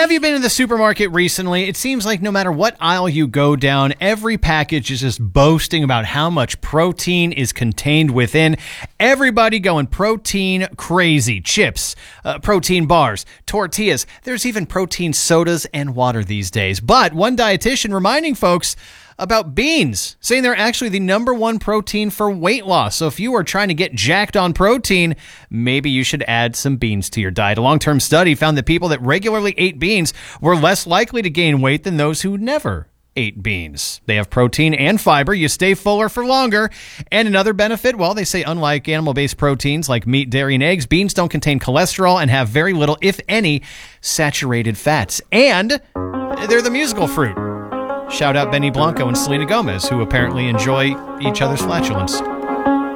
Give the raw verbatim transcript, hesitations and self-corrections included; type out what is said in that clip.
Have you been to the supermarket recently? It seems like no matter what aisle you go down, every package is just boasting about how much protein is contained within. Everybody going protein crazy. Chips, uh, protein bars, tortillas. There's even protein sodas and water these days. But one dietitian reminding folks about beans, saying they're actually the number one protein for weight loss. So if you are trying to get jacked on protein, maybe you should add some beans to your diet. A long-term study found that people that regularly ate beans were less likely to gain weight than those who never ate beans. They have protein and fiber. You stay fuller for longer. And another benefit, well, they say unlike animal-based proteins like meat, dairy, and eggs, beans don't contain cholesterol and have very little, if any, saturated fats. And they're the musical fruit. Shout out Benny Blanco and Selena Gomez, who apparently enjoy each other's flatulence.